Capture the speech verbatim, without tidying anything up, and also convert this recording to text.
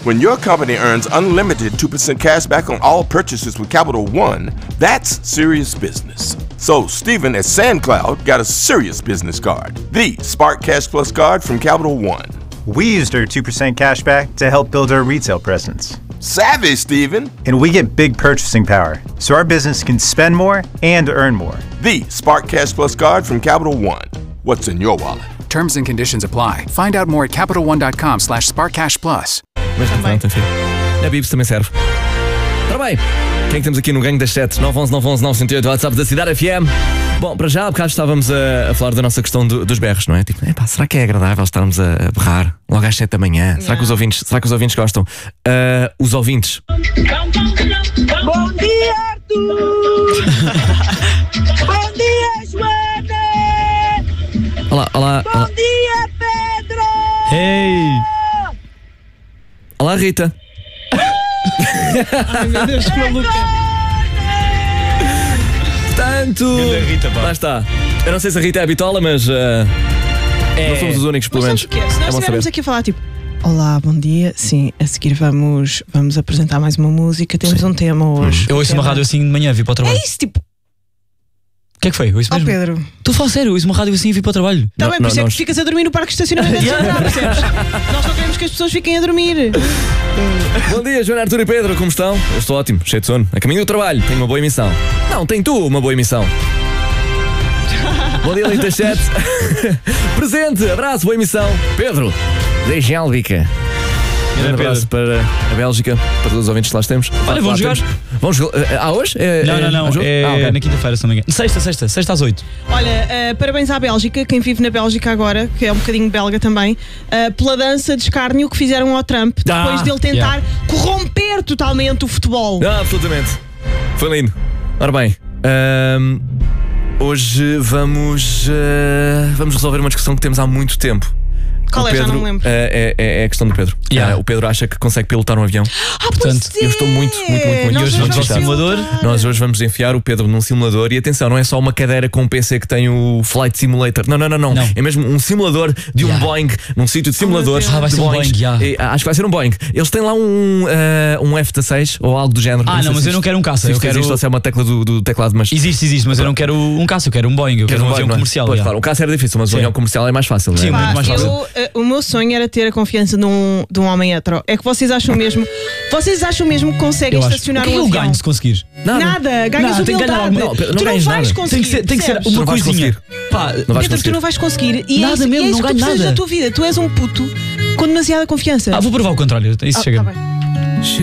When your company earns unlimited two percent cash back on all purchases with Capital One, that's serious business. So Stephen at SandCloud got a serious business card, the Spark Cash Plus card from Capital One. We used our two percent cash back to help build our retail presence. Savvy, Stephen. And we get big purchasing power, so our business can spend more and earn more. The Spark Cash Plus card from Capital One. What's in your wallet? Terms and conditions apply. Find out more at CapitalOne.com slash SparkCashPlus. Mas pronto, enfim. A Bibs também serve. Ora bem, quem é que temos aqui no gangue das sete? nove um um nove um um nove zero oito, WhatsApp da Cidade F M. Bom, para já, há bocado estávamos a, a falar da nossa questão do, dos berros, não é? Tipo, epá, será que é agradável estarmos a, a berrar logo às sete da manhã? Não. Será que os ouvintes, será que os ouvintes gostam? Uh, os ouvintes. Bom dia, Arthur! Bom dia, Joana! Olá, olá. Bom olá. dia, Pedro! Hey! Olá, Rita. Ai, meu Deus, que maluca. Portanto, Rita, lá está. Eu não sei se a Rita é a bitola, mas uh, é. não somos os únicos, pelo menos. Mas sabes o quê? Se nós É bom estivermos saber. aqui a falar tipo, olá, bom dia, sim, a seguir vamos, vamos apresentar mais uma música, temos Sim. um tema hoje. Eu ouço tema... uma rádio assim de manhã, vi para o trabalho. É isso, tipo, O que é que foi? Eu ouço ó mesmo. Pedro, Estou a falar sério, eu ouço uma rádio assim e vi para o trabalho. está Não, bem, por não, isso é que nós- ficas a dormir no parque de estacionamento de Yeah. Central, percebes? Nós não queremos que as pessoas fiquem a dormir. Bom dia, Joana, Arthur e Pedro, como estão? Eu estou ótimo, cheio de sono. A caminho do trabalho, tenho uma boa emissão. Não, tem tu uma boa emissão. Bom dia, Lintas sete. Presente, abraço, boa emissão. Pedro, da Gélvica. Um abraço para a Bélgica, para todos os ouvintes que lá temos. Olha, vamos jogar. Vamos jogar. Ah, hoje? É, Não, não, não. é, jogo? É Ah, ok. na quinta-feira, se não me engano. Sexta, sexta, sexta às oito. Olha, uh, parabéns à Bélgica, quem vive na Bélgica agora, que é um bocadinho belga também, uh, pela dança de escárnio que fizeram ao Trump, Ah, depois dele tentar yeah. corromper totalmente o futebol. Ah, absolutamente. Foi lindo. Ora bem, ahm, hoje vamos, ah, vamos resolver uma discussão que temos há muito tempo. Qual O é? Já Pedro, não me lembro. ah, é, é, é a questão do Pedro. Yeah. Ah, o Pedro acha que consegue pilotar um avião. Ah, Portanto, pois é. eu estou muito, muito, muito, muito- Nós e hoje vamos vamos ao ao simulador. Nós hoje vamos enfiar o Pedro num simulador. E atenção, não é só uma cadeira com um P C que tem o Flight Simulator. Não, não, não, não. Não. É mesmo um simulador de um Yeah. Boeing, num sítio de simuladores. Ah, vai de ser um Boeings. Boeing, yeah. E, ah, acho que vai ser um Boeing. Eles têm lá um, ah, um F dezasseis ou algo do género. Ah, não, sei mas se eu não isto- quero um caça, se eu isto quero- existe ou se é uma tecla do, do teclado, mas. Existe, existe, mas eu não quero um caça, eu quero um Boeing, eu quero um avião Boeing, não é? comercial. Pois, yeah. claro, um caça era difícil, mas o Sim. avião comercial é mais fácil, não é? Sim, Pá, muito mais fácil. eu, eh, o meu sonho era ter a confiança de um, de um homem hetero. É que vocês acham mesmo Vocês acham mesmo que conseguem Eu acho. O estacionar que é que um eu avião? ganho se conseguir? Nada, ganhas Não, tem que ganhar humildade. alguma- não, não Tu não ganhas vais nada. conseguir. Tem que ser, tem que ser percebes? uma Não vais coisinha. conseguir. Pá, Não vais Pedro, tu conseguir. não vais conseguir. E Nada é isso, mesmo, e é isso não que tu ganho precisas nada. na tua vida. Tu és um puto com demasiada confiança. ah, vou provar o contrário, isso Ah, chega. tá bem.